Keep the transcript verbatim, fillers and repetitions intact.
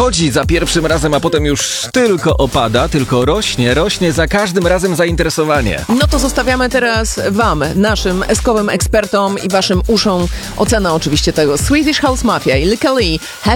schodzi za pierwszym razem, a potem już tylko opada, tylko rośnie, rośnie za każdym razem zainteresowanie. No to zostawiamy teraz wam, naszym eskowym ekspertom i waszym uszom ocenę oczywiście tego. Swedish House Mafia i Lykke Li.